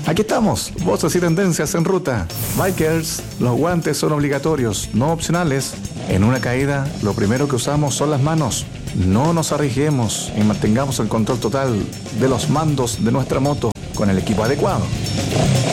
Aquí estamos, voces y tendencias en ruta. Bikers, los guantes son obligatorios, no opcionales. En una caída, lo primero que usamos son las manos. No nos arriesguemos y mantengamos el control total de los mandos de nuestra moto con el equipo adecuado.